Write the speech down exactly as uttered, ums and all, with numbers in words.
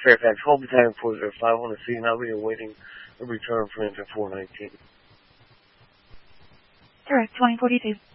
Fairfax, hold battalion four zero five, I want to see, and I'll be awaiting a return for engine four nineteen. Direct twenty forty-two.